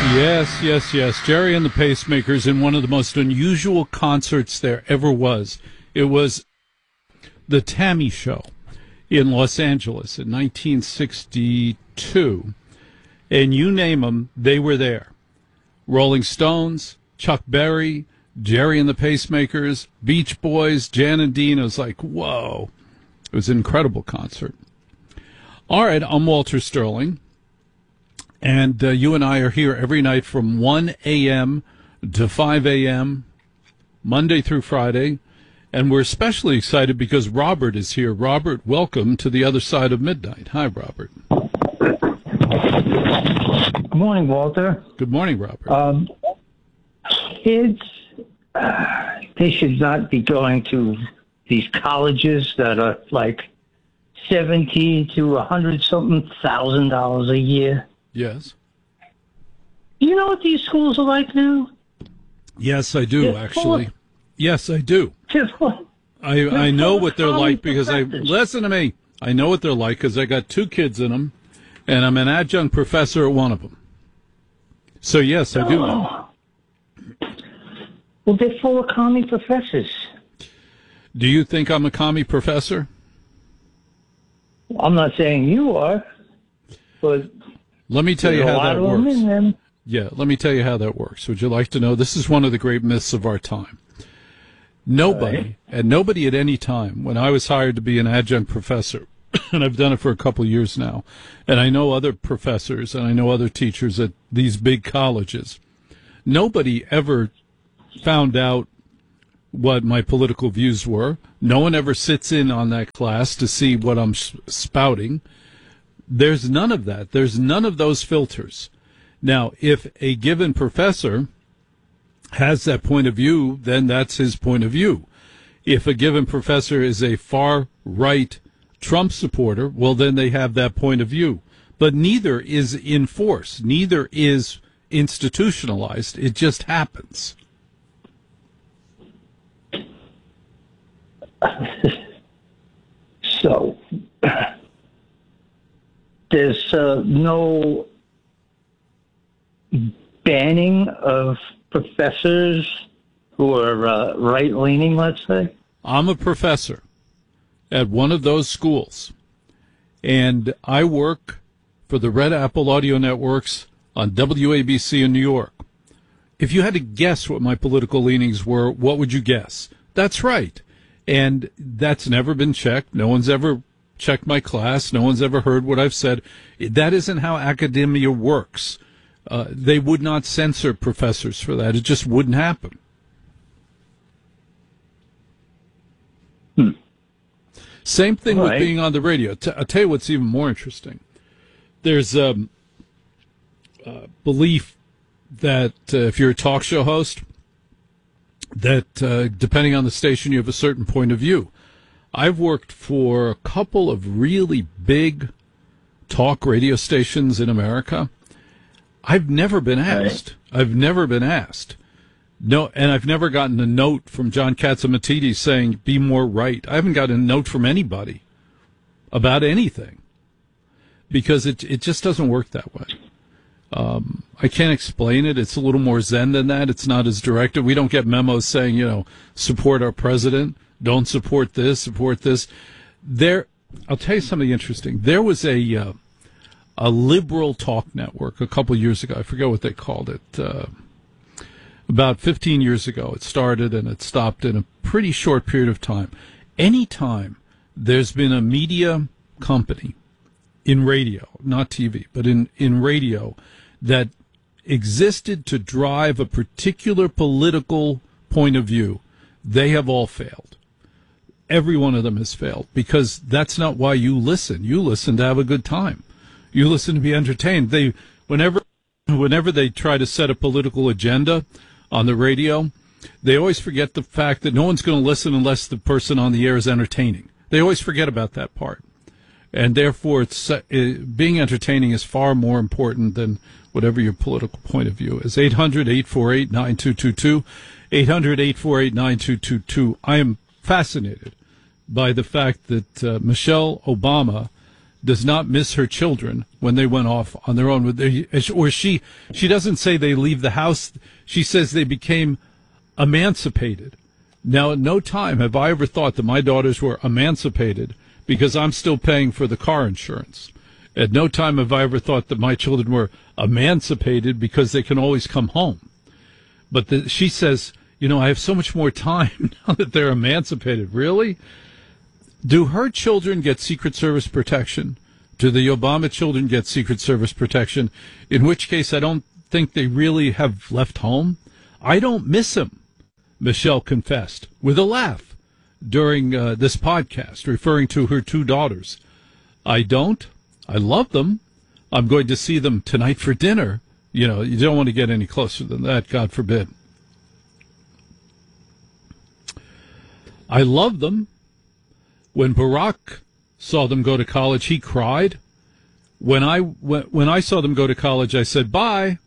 Yes, yes, yes. Jerry and the Pacemakers in one of the most unusual concerts there ever was. It was the Tammy Show in Los Angeles in 1962. And you name them, they were there. Rolling Stones, Chuck Berry, Jerry and the Pacemakers, Beach Boys, Jan and Dean. It was like, whoa. It was an incredible concert. All right, I'm Walter Sterling. And you and I are here every night from 1 a.m. to 5 a.m., Monday through Friday. And we're especially excited because Robert is here. Robert, welcome to the other side of midnight. Hi, Robert. Good morning, Walter. Good morning, Robert. Kids, they should not be going to these colleges that are like $70 to $100-something thousand a year. Yes. Do you know what these schools are like now? Yes, I do, actually. Yes, I do. I know what they're like because listen to me. I know what they're like because I got two kids in them, and I'm an adjunct professor at one of them. So, yes, I do know. Well, they're full of commie professors. Do you think I'm a commie professor? I'm not saying you are, but let me tell you how that works. Them. Yeah, let me tell you how that works. Would you like to know? This is one of the great myths of our time. Nobody, and nobody at any time, when I was hired to be an adjunct professor, and I've done it for a couple of years now, and I know other professors and I know other teachers at these big colleges, nobody ever found out what my political views were. No one ever sits in on that class to see what I'm spouting. There's none of that. There's none of those filters. Now, if a given professor has that point of view, then that's his point of view. If a given professor is a far-right Trump supporter, well, then they have that point of view. But neither is in force. Neither is institutionalized. It just happens. So, there's no banning of professors who are right-leaning, let's say? I'm a professor at one of those schools, and I work for the Red Apple Audio Networks on WABC in New York. If you had to guess what my political leanings were, what would you guess? That's right. And that's never been checked. No one's ever checked my class. No one's ever heard what I've said. That isn't how academia works. They would not censor professors for that. It just wouldn't happen. Same thing with being on the radio. I'll tell you what's even more interesting. There's a belief that if you're a talk show host, that depending on the station, you have a certain point of view. I've worked for a couple of really big talk radio stations in America. I've never been asked. I've never been asked. No, and I've never gotten a note from John Catsimatidis saying, be more right. I haven't gotten a note from anybody about anything because it just doesn't work that way. I can't explain it. It's a little more zen than that. It's not as directed. We don't get memos saying, support our president. Don't support this, support this. I'll tell you something interesting. There was a liberal talk network a couple years ago. I forget what they called it. About 15 years ago, it started and it stopped in a pretty short period of time. Anytime there's been a media company in radio, not TV, but in radio, that existed to drive a particular political point of view, they have all failed. Every one of them has failed because that's not why you listen. You listen to have a good time. You listen to be entertained. Whenever they try to set a political agenda on the radio, they always forget the fact that no one's going to listen unless the person on the air is entertaining. They always forget about that part. And therefore, being entertaining is far more important than whatever your political point of view is. 800-848-9222, 800-848-9222. I am fascinated by the fact that Michelle Obama does not miss her children when they went off on their own. Or she doesn't say they leave the house. She says they became emancipated. Now, at no time have I ever thought that my daughters were emancipated because I'm still paying for the car insurance. At no time have I ever thought that my children were emancipated because they can always come home. But she says, I have so much more time now that they're emancipated. Really? Do her children get Secret Service protection? Do the Obama children get Secret Service protection? In which case, I don't think they really have left home. I don't miss them, Michelle confessed with a laugh during this podcast, referring to her two daughters. I don't. I love them. I'm going to see them tonight for dinner. You don't want to get any closer than that, God forbid. I love them. When Barack saw them go to college, he cried. When I saw them go to college, I said, bye.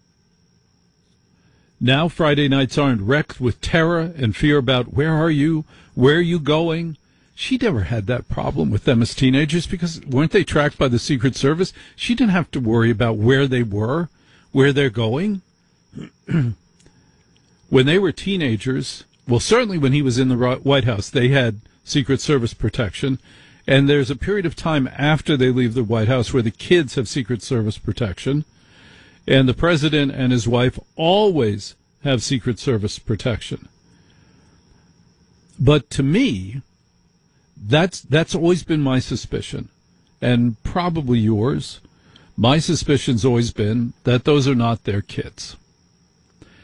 Now Friday nights aren't wrecked with terror and fear about where are you, where are you going. She never had that problem with them as teenagers because weren't they tracked by the Secret Service? She didn't have to worry about where they were, where they're going. When they were teenagers, well, certainly when he was in the White House, they had Secret Service protection. And there's a period of time after they leave the White House where the kids have Secret Service protection. And the president and his wife always have Secret Service protection. But to me, that's always been my suspicion, and probably yours. My suspicion's always been that those are not their kids.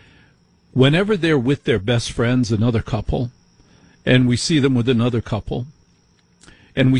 Whenever they're with their best friends, another couple, and we see them with another couple,